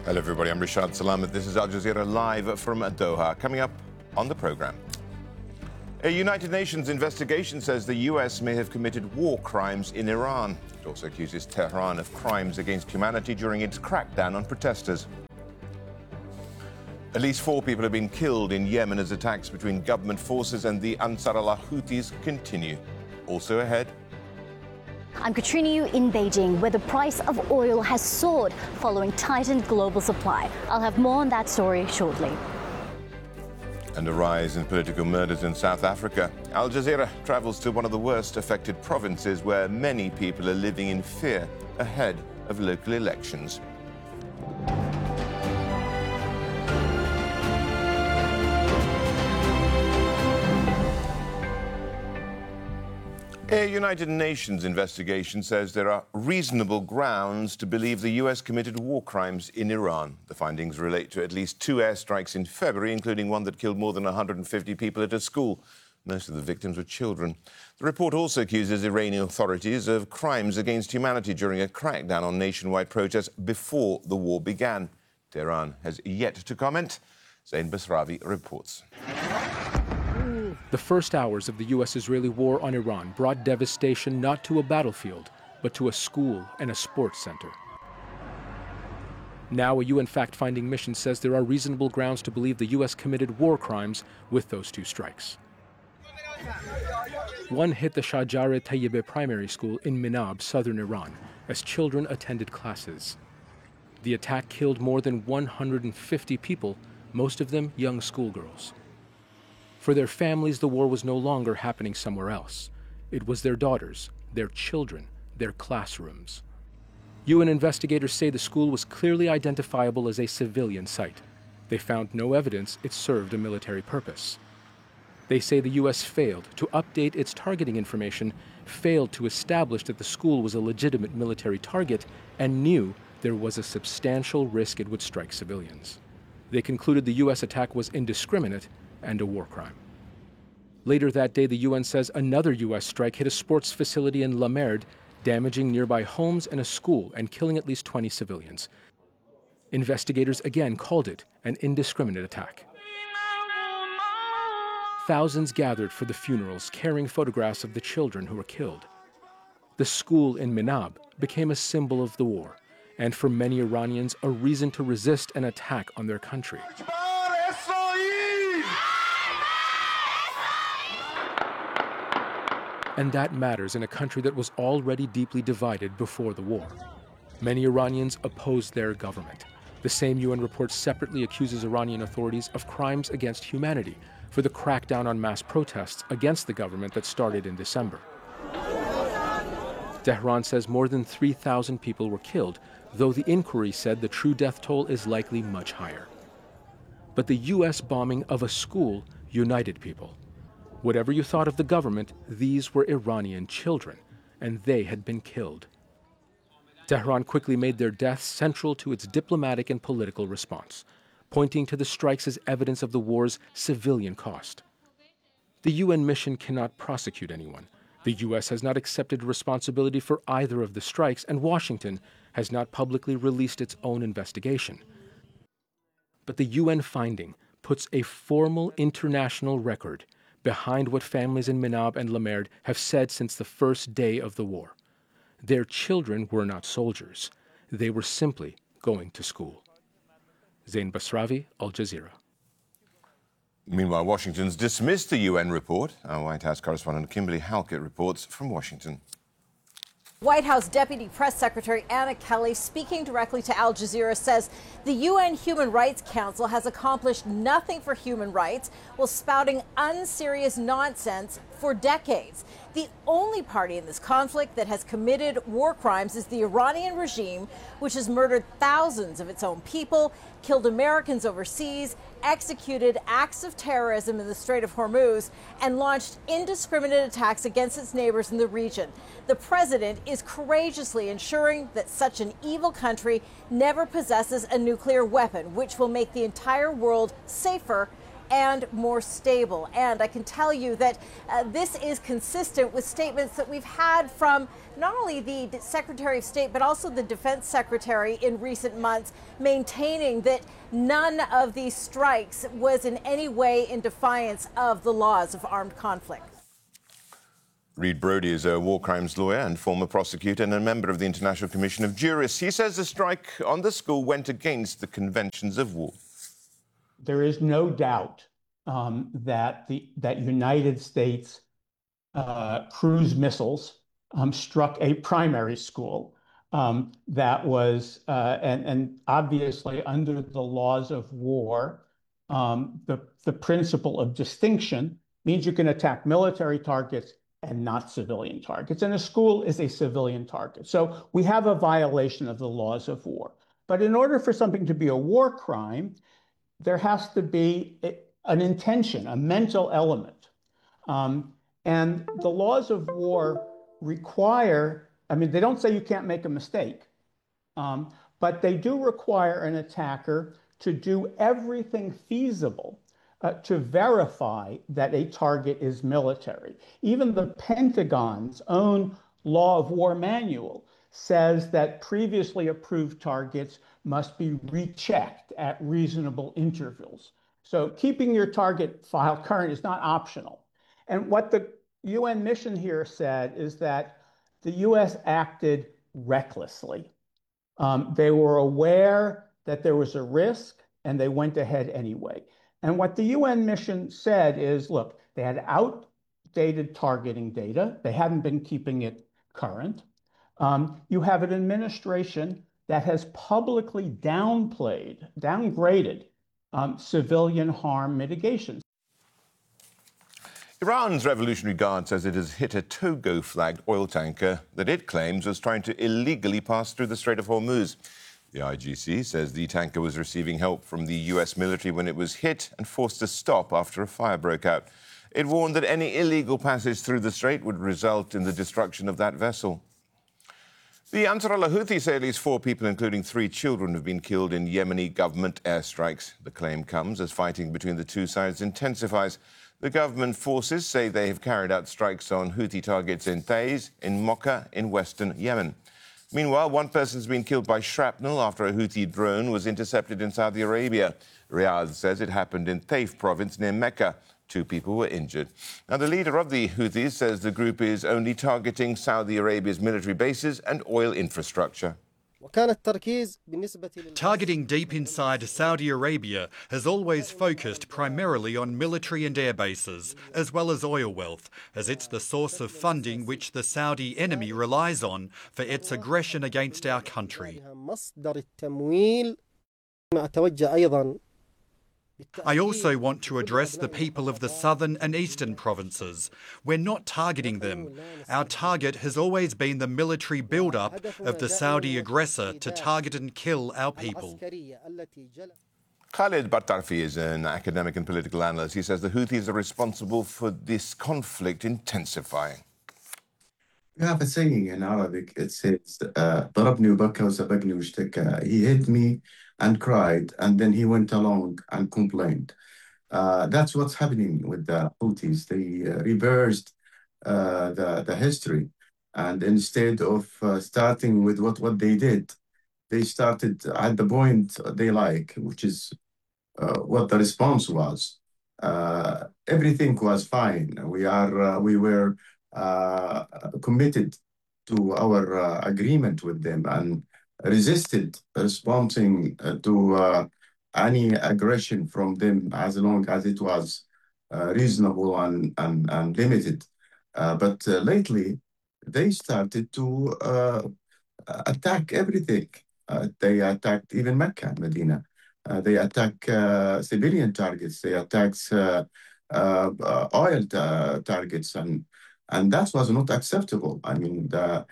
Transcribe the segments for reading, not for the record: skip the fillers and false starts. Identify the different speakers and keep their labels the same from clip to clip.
Speaker 1: Hello everybody, I'm Rishad Salamat. This is Al Jazeera live from Doha. Coming up on the program. A United Nations investigation says the US may have committed war crimes in Iran. It also accuses Tehran of crimes against humanity during its crackdown on protesters. At least 4 people have been killed in Yemen as attacks between government forces and the Ansar Allah Houthis continue. Also ahead.
Speaker 2: I'm Katrina Yu in Beijing, where the price of oil has soared following tightened global supply. I'll have more on that story shortly.
Speaker 1: And a rise in political murders in South Africa. Al Jazeera travels to one of the worst affected provinces where many people are living in fear ahead of local elections. A United Nations investigation says there are reasonable grounds to believe the US committed war crimes in Iran. The findings relate to at least 2 airstrikes in February, including one that killed more than 150 people at a school. Most of the victims were children. The report also accuses Iranian authorities of crimes against humanity during a crackdown on nationwide protests before the war began. Tehran has yet to comment. Zain Basravi reports.
Speaker 3: The first hours of the U.S.-Israeli war on Iran brought devastation not to a battlefield, but to a school and a sports center. Now, a UN fact-finding mission says there are reasonable grounds to believe the U.S. committed war crimes with those 2 strikes. One hit the Shajar Tayyibeh primary school in Minab, southern Iran, as children attended classes. The attack killed more than 150 people, most of them young schoolgirls. For their families, the war was no longer happening somewhere else. It was their daughters, their children, their classrooms. UN investigators say the school was clearly identifiable as a civilian site. They found no evidence it served a military purpose. They say the U.S. failed to update its targeting information, failed to establish that the school was a legitimate military target, and knew there was a substantial risk it would strike civilians. They concluded the U.S. attack was indiscriminate and a war crime. Later that day, the UN says another U.S. strike hit a sports facility in La Merde, damaging nearby homes and a school and killing at least 20 civilians. Investigators again called it an indiscriminate attack. Thousands gathered for the funerals, carrying photographs of the children who were killed. The school in Minab became a symbol of the war, and for many Iranians, a reason to resist an attack on their country. And that matters in a country that was already deeply divided before the war. Many Iranians opposed their government. The same UN report separately accuses Iranian authorities of crimes against humanity for the crackdown on mass protests against the government that started in December. Tehran says more than 3,000 people were killed, though the inquiry said the true death toll is likely much higher. But the U.S. bombing of a school united people. Whatever you thought of the government, these were Iranian children, and they had been killed. Tehran quickly made their deaths central to its diplomatic and political response, pointing to the strikes as evidence of the war's civilian cost. The UN mission cannot prosecute anyone. The U.S. has not accepted responsibility for either of the strikes, and Washington has not publicly released its own investigation. But the UN finding puts a formal international record behind what families in Minab and La Merde have said since the first day of the war. Their children were not soldiers. They were simply going to school. Zain Basravi, Al Jazeera.
Speaker 1: Meanwhile, Washington's dismissed the UN report. Our White House correspondent Kimberly Halkett reports from Washington.
Speaker 4: White House Deputy Press Secretary Anna Kelly, speaking directly to Al Jazeera, says the UN Human Rights Council has accomplished nothing for human rights while spouting unserious nonsense for decades. The only party in this conflict that has committed war crimes is the Iranian regime, which has murdered thousands of its own people, killed Americans overseas, executed acts of terrorism in the Strait of Hormuz, and launched indiscriminate attacks against its neighbors in the region. The president is courageously ensuring that such an evil country never possesses a nuclear weapon, which will make the entire world safer and more stable. And I can tell you that this is consistent with statements that we've had from not only the Secretary of State, but also the Defense Secretary in recent months, maintaining that none of these strikes was in any way in defiance of the laws of armed conflict.
Speaker 1: Reid Brody is a war crimes lawyer and former prosecutor and a member of the International Commission of Jurists. He says the strike on the school went against the conventions of war.
Speaker 5: There is no doubt that United States cruise missiles struck a primary school that was, and obviously under the laws of war, the principle of distinction means you can attack military targets and not civilian targets. And a school is a civilian target. So we have a violation of the laws of war. But in order for something to be a war crime, there has to be an intention, a mental element. And the laws of war require, I mean, they don't say you can't make a mistake, but they do require an attacker to do everything feasible to verify that a target is military. Even the Pentagon's own law of war manual says that previously approved targets must be rechecked at reasonable intervals. So keeping your target file current is not optional. And what the UN mission here said is that the US acted recklessly. They were aware that there was a risk and they went ahead anyway. And what the UN mission said is, look, they had outdated targeting data. They hadn't been keeping it current. You have an administration that has publicly downgraded civilian harm mitigation.
Speaker 1: Iran's Revolutionary Guard says it has hit a Togo-flagged oil tanker that it claims was trying to illegally pass through the Strait of Hormuz. The IGC says the tanker was receiving help from the US military when it was hit and forced to stop after a fire broke out. It warned that any illegal passage through the strait would result in the destruction of that vessel. The Ansar al-Houthi say at least 4 people, including 3 children, have been killed in Yemeni government airstrikes. The claim comes as fighting between the two sides intensifies. The government forces say they have carried out strikes on Houthi targets in Taiz, in Mocha, in western Yemen. Meanwhile, 1 person has been killed by shrapnel after a Houthi drone was intercepted in Saudi Arabia. Riyadh says it happened in Taif province near Mecca. 2 people were injured. Now, the leader of the Houthis says the group is only targeting Saudi Arabia's military bases and oil infrastructure.
Speaker 6: Targeting deep inside Saudi Arabia has always focused primarily on military and air bases, as well as oil wealth, as it's the source of funding which the Saudi enemy relies on for its aggression against our country. I also want to address the people of the southern and eastern provinces. We're not targeting them. Our target has always been the military build-up of the Saudi aggressor to target and kill our people.
Speaker 1: Khalid Bartarfi is an academic and political analyst. He says the Houthis are responsible for this conflict intensifying.
Speaker 7: We have a saying in Arabic. It says, ضربني وبكى وسبقني واشتكى. He hit me and cried, and then he went along and complained. That's what's happening with the Houthis. They reversed the history, and instead of starting with what they did, they started at the point they like, which is what the response was. Everything was fine. We were committed to our agreement with them and resisted responding to any aggression from them as long as it was reasonable and limited. But lately, they started to attack everything. They attacked even Mecca and Medina. They attack civilian targets. They attack oil targets. And that was not acceptable. I mean, the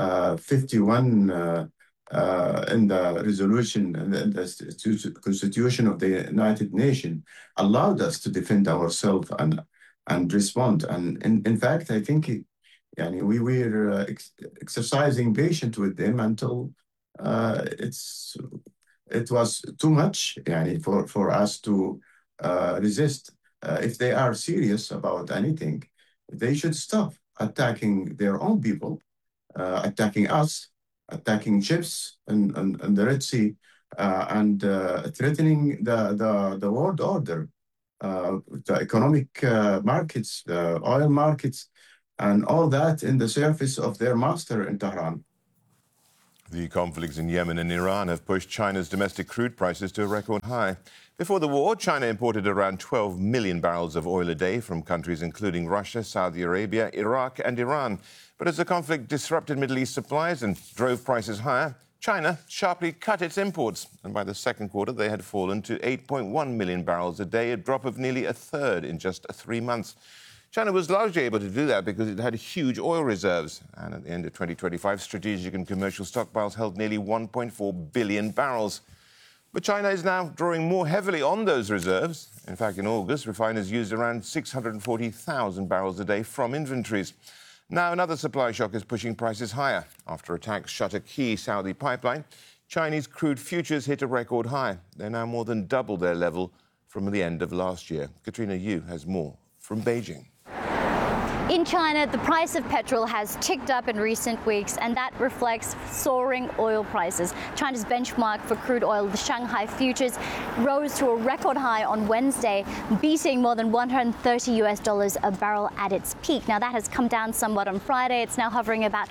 Speaker 7: 51 in the resolution and the Constitution of the United Nations allowed us to defend ourselves and respond. And in fact, I think we were exercising patience with them until it was too much for us to resist. If they are serious about anything, they should stop attacking their own people, attacking us, attacking ships in the Red Sea, and threatening the world order, the economic markets, the oil markets, and all that in the service of their master in Tehran.
Speaker 1: The conflicts in Yemen and Iran have pushed China's domestic crude prices to a record high. Before the war, China imported around 12 million barrels of oil a day from countries including Russia, Saudi Arabia, Iraq and Iran. But as the conflict disrupted Middle East supplies and drove prices higher, China sharply cut its imports. And by the second quarter, they had fallen to 8.1 million barrels a day, a drop of nearly a third in just 3 months. China was largely able to do that because it had huge oil reserves. And at the end of 2025, strategic and commercial stockpiles held nearly 1.4 billion barrels. But China is now drawing more heavily on those reserves. In fact, in August, refiners used around 640,000 barrels a day from inventories. Now another supply shock is pushing prices higher. After attacks shut a key Saudi pipeline, Chinese crude futures hit a record high. They're now more than double their level from the end of last year. Katrina Yu has more from Beijing.
Speaker 2: In China, the price of petrol has ticked up in recent weeks, and that reflects soaring oil prices. China's benchmark for crude oil, the Shanghai futures, rose to a record high on Wednesday, beating more than $130 a barrel at its peak. Now, that has come down somewhat on Friday. It's now hovering about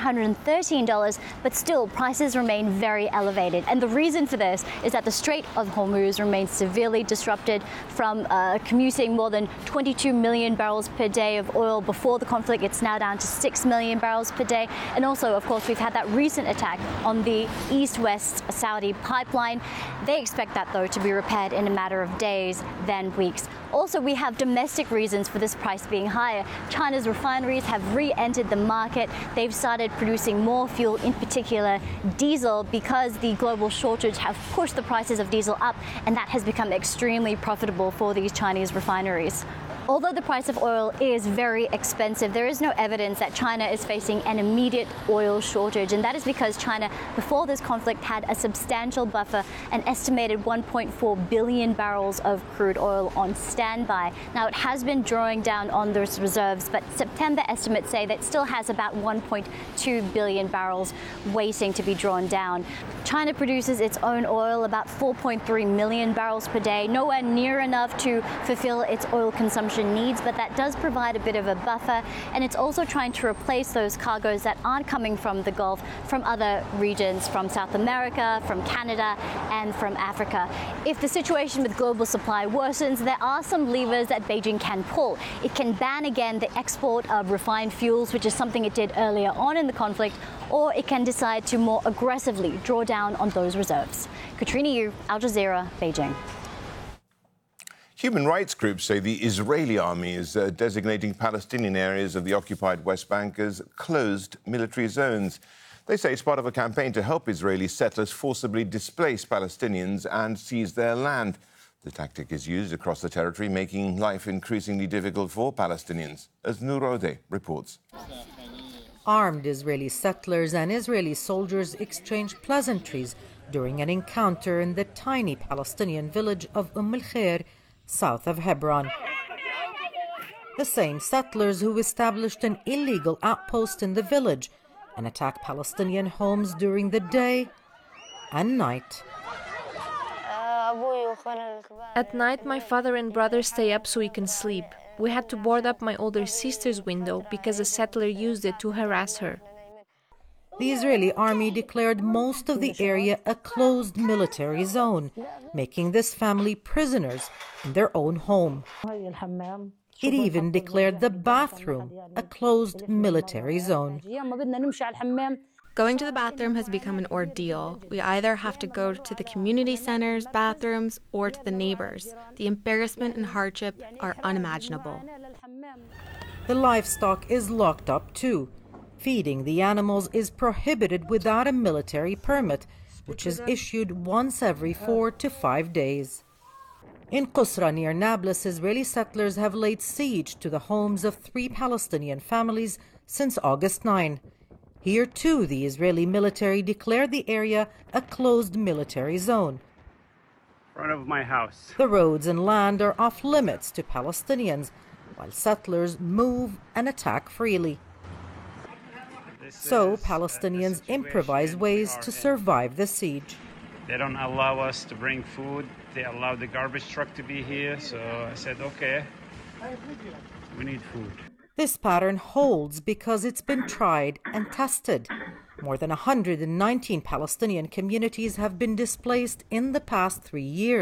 Speaker 2: $113, but still, prices remain very elevated. And the reason for this is that the Strait of Hormuz remains severely disrupted from commuting more than 22 million barrels per day of oil before the conflict. It's now down to 6 million barrels per day. And also, of course, we've had that recent attack on the east-west Saudi pipeline. They expect that, though, to be repaired in a matter of days, then weeks. Also, we have domestic reasons for this price being higher. China's refineries have re-entered the market. They've started producing more fuel, in particular diesel, because the global shortage have pushed the prices of diesel up, and that has become extremely profitable for these Chinese refineries. Although the price of oil is very expensive, there is no evidence that China is facing an immediate oil shortage. And that is because China, before this conflict, had a substantial buffer, an estimated 1.4 billion barrels of crude oil on standby. Now, it has been drawing down on those reserves, but September estimates say that it still has about 1.2 billion barrels waiting to be drawn down. China produces its own oil, about 4.3 million barrels per day, nowhere near enough to fulfill its oil consumption needs, but that does provide a bit of a buffer, and it's also trying to replace those cargoes that aren't coming from the Gulf, from other regions, from South America, from Canada, and from Africa. If the situation with global supply worsens, there are some levers that Beijing can pull. It can ban again the export of refined fuels, which is something it did earlier on in the conflict, or it can decide to more aggressively draw down on those reserves. Katrina Yu, Al Jazeera, Beijing.
Speaker 1: Human rights groups say the Israeli army is designating Palestinian areas of the occupied West Bank as closed military zones. They say it's part of a campaign to help Israeli settlers forcibly displace Palestinians and seize their land. The tactic is used across the territory, making life increasingly difficult for Palestinians, as Nourode reports.
Speaker 8: Armed Israeli settlers and Israeli soldiers exchanged pleasantries during an encounter in the tiny Palestinian village of al-Khair, south of Hebron. The same settlers who established an illegal outpost in the village and attacked Palestinian homes during the day and night.
Speaker 9: At night, my father and brother stay up so we can sleep. We had to board up my older sister's window because a settler used it to harass her.
Speaker 8: The Israeli army declared most of the area a closed military zone, making this family prisoners in their own home. It even declared the bathroom a closed military zone.
Speaker 10: Going to the bathroom has become an ordeal. We either have to go to the community center's bathrooms or to the neighbors. The embarrassment and hardship are unimaginable.
Speaker 8: The livestock is locked up too. Feeding the animals is prohibited without a military permit, which is issued once every 4 to 5 days. In Qusra near Nablus, Israeli settlers have laid siege to the homes of 3 Palestinian families since August 9. Here too, the Israeli military declared the area a closed military zone.
Speaker 11: front of my house.
Speaker 8: The roads and land are off limits to Palestinians, while settlers move and attack freely. So Palestinians improvise ways to survive the siege.
Speaker 11: They don't allow us to bring food. They allow the garbage truck to be here. So I said, okay, we need food.
Speaker 8: This pattern holds because it's been tried and tested. More than 119 Palestinian communities have been displaced in the past 3 years.